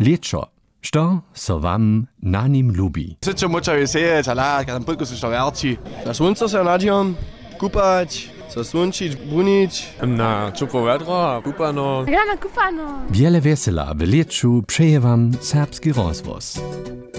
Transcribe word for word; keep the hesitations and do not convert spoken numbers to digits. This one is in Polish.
Lieczo. Što so wam na nim lubi? Syczo mucho wieseje, cala, kad pulko se što verči. Na sunco se nadjom, kupać, se sunčić, bunić. Na čupo vedro, kupano. Ja na kupano. Wiele wesela w Lieczu przeje wam serbski rozwoz.